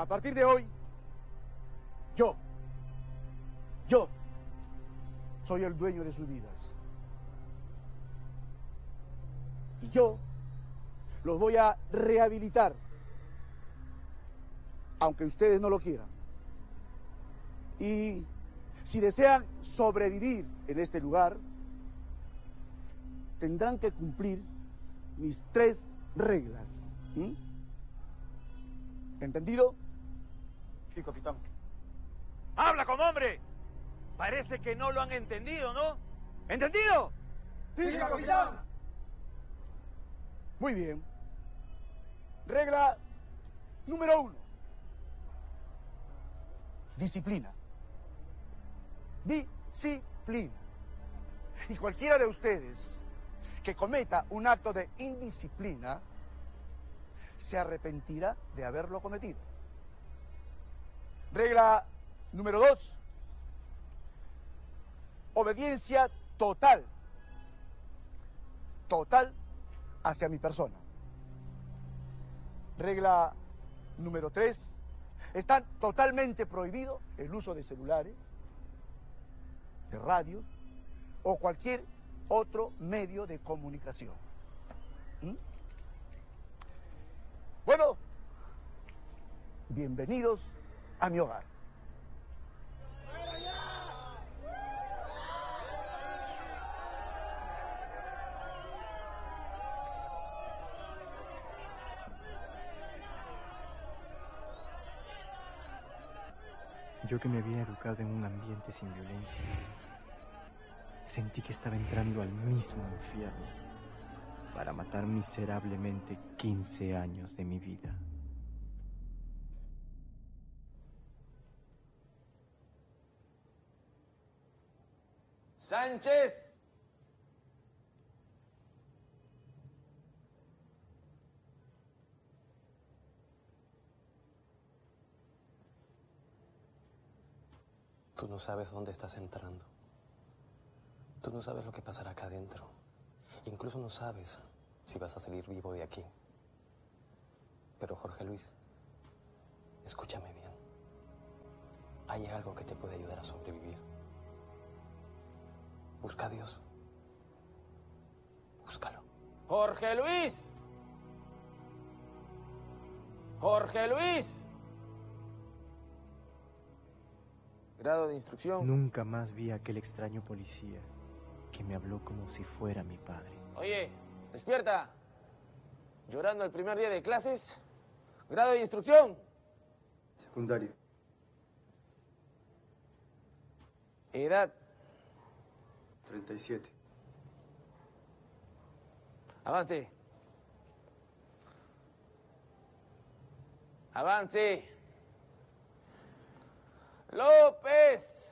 A partir de hoy, yo soy el dueño de sus vidas. Y yo los voy a rehabilitar, aunque ustedes no lo quieran. Y si desean sobrevivir en este lugar, tendrán que cumplir mis 3 reglas. ¿Entendido? Sí, capitán. ¡Habla como hombre! Parece que no lo han entendido, ¿no? ¿Entendido? Sí, capitán. Muy bien. Regla número 1. Disciplina. Disciplina. Y cualquiera de ustedes que cometa un acto de indisciplina se arrepentirá de haberlo cometido. Regla número 2. Obediencia total. Total hacia mi persona. Regla número 3. Está totalmente prohibido el uso de celulares, de radio o cualquier otro medio de comunicación. Bueno, bienvenidos a mi hogar. Yo que me había educado en un ambiente sin violencia, sentí que estaba entrando al mismo infierno para matar miserablemente 15 años de mi vida. ¡Sánchez! Tú no sabes dónde estás entrando. Tú no sabes lo que pasará acá adentro. Incluso no sabes si vas a salir vivo de aquí. Pero Jorge Luis, escúchame bien. Hay algo que te puede ayudar a sobrevivir. Busca a Dios. Búscalo. ¡Jorge Luis! ¡Jorge Luis! Grado de instrucción. Nunca más vi a aquel extraño policía que me habló como si fuera mi padre. Oye, despierta. ¿Llorando el primer día de clases? Grado de instrucción. Secundario. Edad. 37. Avance. Avance. López.